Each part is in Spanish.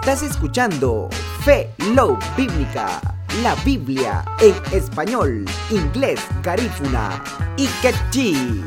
Estás escuchando Fe Love Bíblica, la Biblia en español, inglés, garífuna y quechí.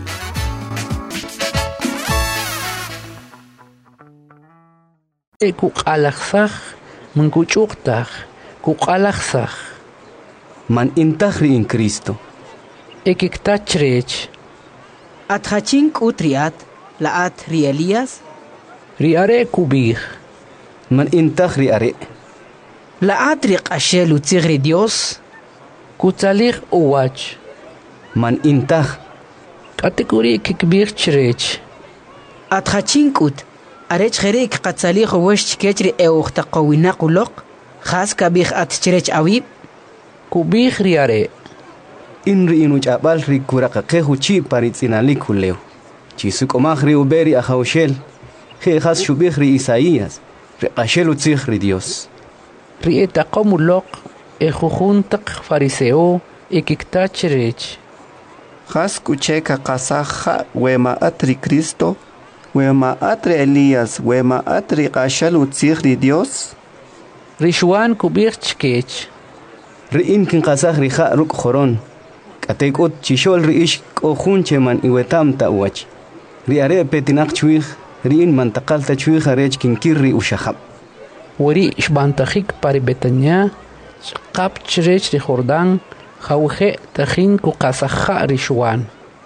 Kuq'alaksaj munkuch'uqtaj kuq'alaksaj man intajri in Cristo ekiktachrech Atjachin k'utriat la'at ri Elías riare kubij man intajri are la'at ri q'axel utzij ri Dios kutzalij uwach man intaj k'atikuri kikbij chrech Atjachin k'ut arech jerek qatzalij uwex chkech ri ewuqtaqowinaq uloq khas kabij atchrech awib kubij riare inri inuch'ab'al ri kuraqaqej uchi' paritz'inalik ulew chisuq'omaj ri uberi ajawxel je'jas xub'ij ri Isaías ri q'axel utzij ri Dios ri etaqom uloq ejujuntaq fariseo ekiktachrech Has kucheka qasaja wema atri Cristo, wema atri Elías, wema atri qashal utzij ri Dios. rixwan kubij chkech ri'in kinqasaj ri ja' ruk' joron k'ateyk'ut chixol ri ix k'ojun che man iwetam ta'wach ri are' petinaq chwij ri'in man taqal ta chwij arech kinkir ri uxajab' wari xbantajik pari Betania qap chrech ri Jordán jawje tajin kuqasajja rixwan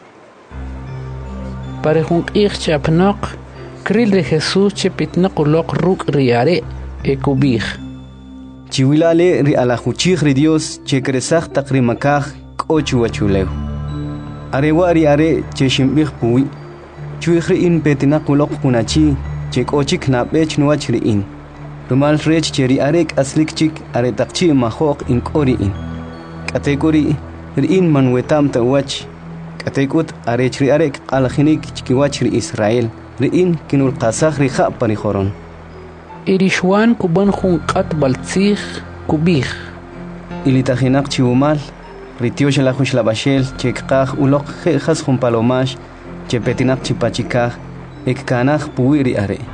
pari junq'ij chapnoq kril ri Jesús che pitnaq uloq ruk' ri are' ekubij chiwilale ri alajuchij ri Dios che kresaj taq ri makaj k'och wachulew arewa ri are' che ximb'ij puwi' chwij ri'in petinaq uloq kunachi che k'ochik nab'ech nuwach ri'in rumal rech che ri are' k'aslik chik are taq chi' majoq ink'o ri'in k'ateyk'uri ri'in man wetam ta'wach k'ateyk'ut arech ri are' kq'alajinik chkiwach ri Israel ri'in kinulqasaj ri ja' pari joron irixwan kuban junq'at baltzij kubij ilitajinaq chiwumal ri tiox alajux lab'axel che kqaj uloq je'jas jun palomax che petinaq chipachikaj ekkanaj puwi' ri are'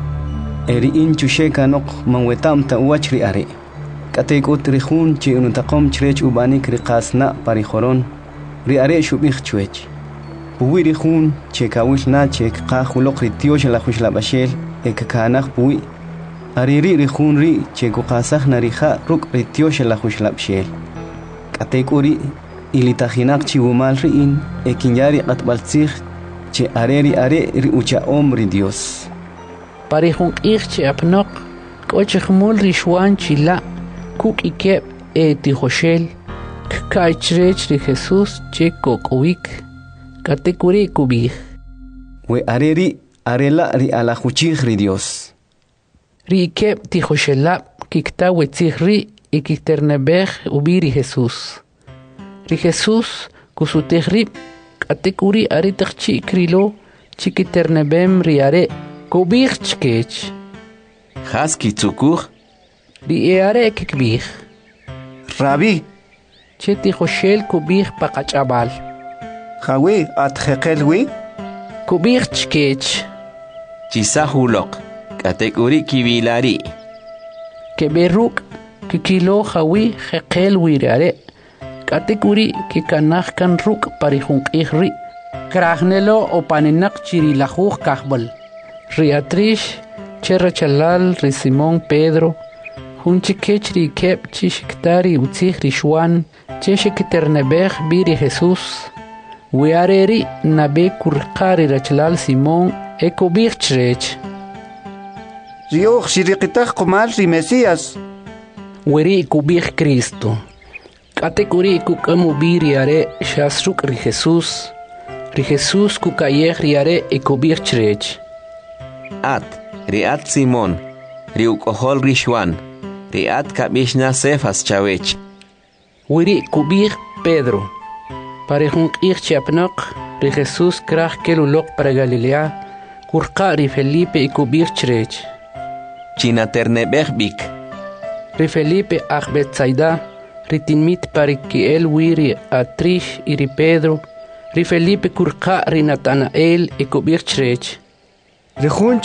ri'in chuxe kanoq man wetam ta'wach ri are' k'ateyk'ut ri jun che unutaqom chrech ub'anik ri qasna' pari joron ri are' xub'ij chwech puwi' ri jun che kawil na che kqaj uloq ri tiox alajux lab'axel ekkanaj puwi' ariri ri jun ri che kuqasaj na ri ja' ruk' ri tiox alajux lab'xel k'ateyk'uri ilitajinaq chiwumal ri'in ekinya ri q'atb'al tzij che are ri are' ri ucha'om ri Dios pari junq'ij chapnoq k'ochijmul rixwan chila' kuk'ikeb' tijoxel kka'chrech ri Jesús che kok'owik k'atekuri kubij we are ri arela' ri alajuchij ri Dios ri ikeb' tijoxelab' kikta wetzij ri' y kikterneb'ej ub'i ri Jesús ri Jesús kusutej rib' k'atekuri are taq chi' krilo chi kiterneb'em ri are' kub'ij chkech Has kitzukuj ri are' kikb'ij Rabí, che tijoxel kub'ij paqach'ab'al jawi atjeqelwi, kub'ij chkech chisaj uloq k'atek'uri kibilari keb'ej ruk' kikilo jawi jeqel wi ri are' k'atekuri kikanaj kan ruk' pari junq'ij ri' krajnelo o paninaq chirilajuj kajb'al ri atrix che rachalal ri Simón Pedro jun chikech ri ikeb' chi xikta ri utzij rixwan che xikiterneb'ej b'i ri Jesús wi are ri' nab'e kurqa ri rachalal Simón ekub'ij chrech riuj xiriqitaj qumal ri Mesías. weri kub'ij Cristo k'atekuri kuk'am ub'i ri are' xas ruk' ri Jesús kuka'yej ri are' ekub'ij chrech ri at Simón ri uk'ojol rixwan ri at kab'ixna Cefas chawech weri kub'ij Pedro pari junq'ij chapnoq ri Jesús kraj kel uloq para Galilea kurqa' ri Felipe ekub'ij chrech chinaterneb'ej b'ik ri Felipe aj Betsaida ri tinmit pari ki'el wi ri atrix y ri Pedro ri Felipe kurqa' ri Natanael ekub'ij chrech ri jun